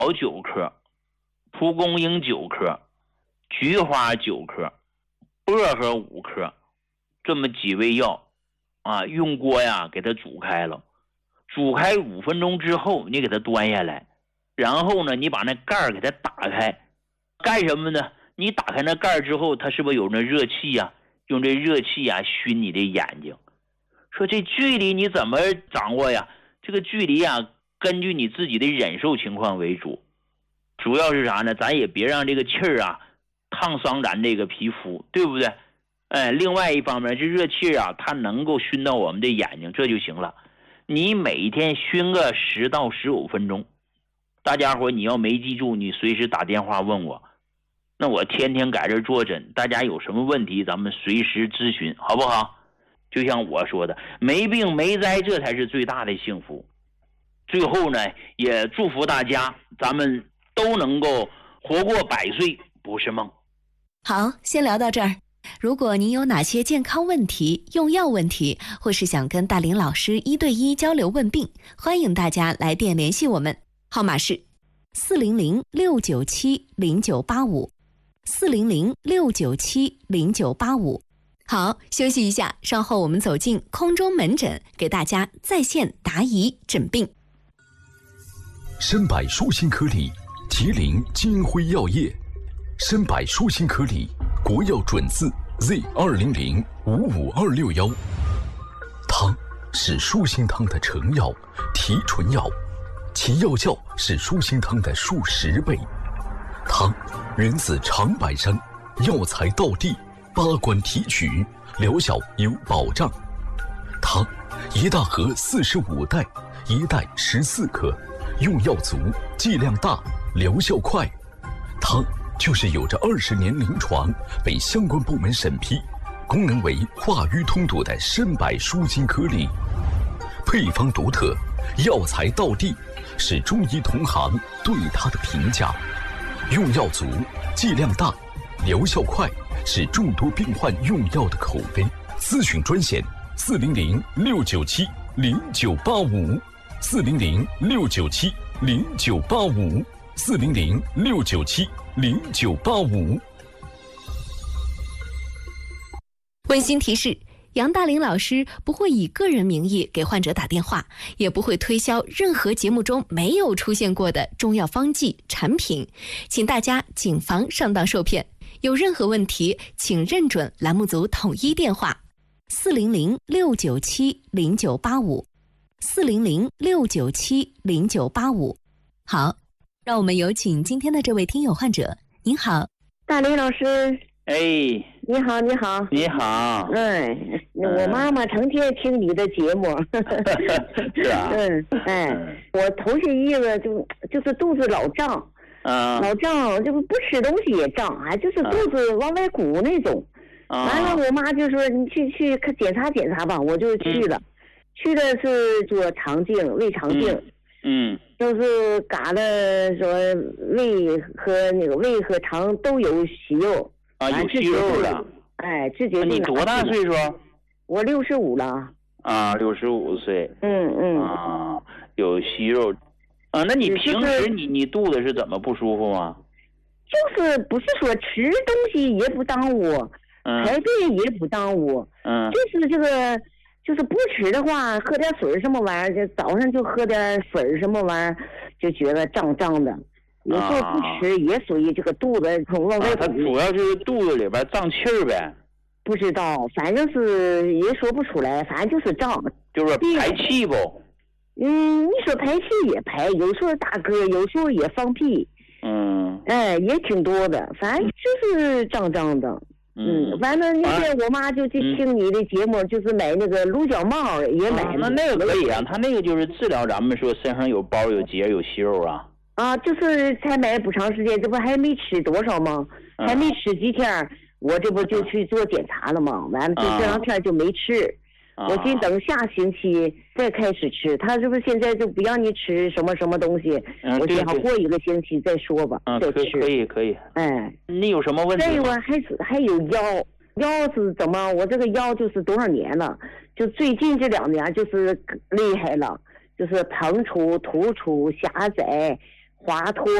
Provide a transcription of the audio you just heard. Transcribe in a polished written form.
9克，蒲公英9克，菊花9克，薄荷5克，这么几味药啊，用锅呀给它煮开了，煮开5分钟之后，你给它端下来，然后呢，你把那盖儿给它打开，干什么呢？你打开那盖儿之后，它是不是有那热气呀？用这热气呀熏你的眼睛。说这距离你怎么掌握呀？这个距离呀，根据你自己的忍受情况为主。主要是啥呢？咱也别让这个气儿啊烫伤咱这个皮肤，对不对？另外一方面，这热气啊，它能够熏到我们的眼睛，这就行了。你每天熏个10到15分钟。大家伙你要没记住，你随时打电话问我。那我天天在这坐诊，大家有什么问题咱们随时咨询，好不好？就像我说的，没病没灾，这才是最大的幸福。最后呢，也祝福大家，咱们都能够活过100岁，不是梦。 好，先聊到这儿。如果您有哪些健康问题、用药问题，或是想跟大林老师1对1交流问病，欢迎大家来电联系我们，号码是400-697-0985，400-697-0985。好，休息一下，稍后我们走进空中门诊，给大家在线答疑诊病。 参柏舒心颗粒，麒麟金辉药业。参柏舒心颗粒，国药准字 Z200-55261。汤是舒心汤的成药、提纯药，其药效是舒心汤的数10倍。汤源自长柏山，药材到地，8关提取，疗效有保障。汤一大盒45袋，一袋14克，用药足，剂量大，疗效快。汤就是有着20年临床，被相关部门审批，功能为化瘀通堵的参柏舒心颗粒。配方独特，药材到地，是中医同行对它的评价。用药足，剂量大，疗效快，是众多病患用药的口碑。咨询专线400-697-0985，400-697-0985，400-697-0985。 温馨提示，杨大林老师不会以个人名义给患者打电话，也不会推销任何节目中没有出现过的中药方剂产品，请大家谨防上当受骗。有任何问题，请认准栏目组统一电话400-697-0985，400-697-0985。好，让我们有请今天的这位听友患者。您好， 大林老师。 哎， 你好，你好， 你好。 我妈妈成天听你的节目。 是啊。 我头些日子就是肚子老胀，老胀，就不吃东西也胀，就是肚子往外鼓那种。完了，我妈就说你去检查检查吧，我就去了，去的是做肠镜，胃肠镜。就是嘎的说胃和肠都有息肉。 有息肉了。 自己你多大岁数？ 我65了。 65岁。有息肉。那你平时你肚子是怎么不舒服吗？ 就是不是说吃东西也不耽误，排便也不耽误。就是这个，就是不吃的话，喝点水什么玩意儿，就早上就喝点水什么玩意儿，就觉得胀胀的。有时候不吃也属于这个肚子往外鼓。 它主要就是肚子里边胀气儿呗。 不知道，反正是也说不出来，反正就是胀。 就是排气不？ 你说排气也排，有时候打嗝，有时候也放屁。也挺多的，反正就是胀胀的。完了那天我妈就去听你的节目，就是买那个鹿角帽也买了。 那个可以啊，他那个就是治疗咱们说身上有包有结有息肉啊。 就是才买不长时间，这不还没吃多少吗？还没吃几天，我这不就去做检查了吗？完了这2天就没吃。我寻等下星期再开始吃，他是不是现在就不让你吃什么什么东西？我想过1个星期再说吧，再吃。 可以。你有什么问题？ 再有还有腰是怎么？我这个腰就是多少年了，就最近这2年就是厉害了，就是膨出、突出、狭窄， 华托